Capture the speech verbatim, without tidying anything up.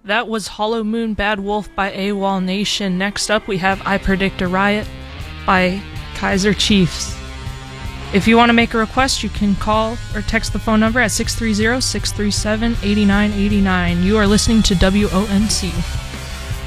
That was Hollow Moon Bad Wolf by AWOL Nation. Next up, we have I Predict a Riot by Kaiser Chiefs. If you want to make a request, you can call or text the phone number at six three zero, six three seven, eight nine eight nine. You are listening to W O N C.